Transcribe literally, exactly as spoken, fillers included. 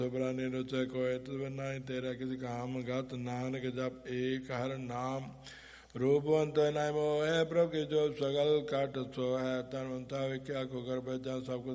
ਸੁਬਰਾਨੀ ਰੁਚੈ ਕੋਇ ਤਵਨਾਇ ਤੇਰਾ ਕਿਸ ਕਾਮ ਗਤ ਨਾਨਕ ਜਪ ਏਕ ਹਰ ਨਾਮ ਰੂਪਵੰਤ ਨਾਇ ਮੋਹ ਹੈ ਪ੍ਰਭ ਕੀ ਜੋ ਸਗਲ ਕਟ ਸੋ ਹੈ ਤਨਵੰਤਾ ਵਿਖਿਆ ਕੋ ਕਰ ਬੈਜਾ ਸਭ ਕੁ